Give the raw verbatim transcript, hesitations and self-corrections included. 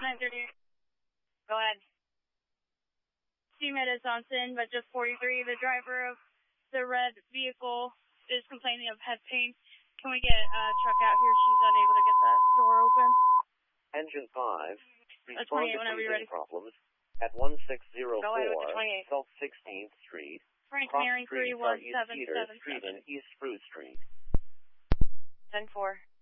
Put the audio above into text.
nine thirty. Go ahead. Two minutes on scene, but just forty-three. The driver of the red vehicle is complaining of head pain. Can we get a truck out here? She's unable to get that door open. Engine five. Uh, twenty-eight, whenever you're ready. Problems at one six zero Go ahead with the twenty-eight. four South sixteenth Street. Frank Cross Mary Street, three one East seven Peters seven Street seven. and East Spruce Street. ten four.